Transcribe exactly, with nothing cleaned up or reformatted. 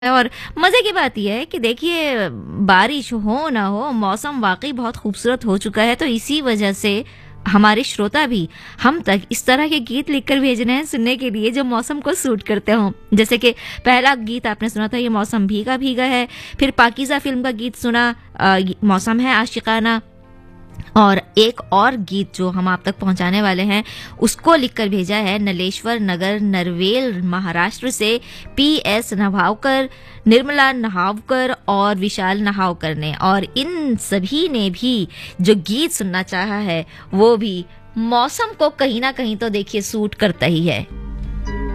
और मज़े की बात ये है कि देखिए बारिश हो ना हो मौसम वाक़ई बहुत खूबसूरत हो चुका है, तो इसी वजह से हमारे श्रोता भी हम तक इस तरह के गीत लिखकर भेज रहे हैं सुनने के लिए जो मौसम को सूट करते हों। जैसे कि पहला गीत आपने सुना था, ये मौसम भीगा भीगा है। फिर पाकीज़ा फ़िल्म का गीत सुना, अ, मौसम है आशिकाना। और एक और गीत जो हम आप तक पहुंचाने वाले हैं उसको लिखकर भेजा है नलेश्वर नगर नरवेल महाराष्ट्र से पी एस नभावकर, निर्मला नहावकर और विशाल नहावकर ने। और इन सभी ने भी जो गीत सुनना चाहा है वो भी मौसम को कहीं ना कहीं तो देखिए सूट करता ही है।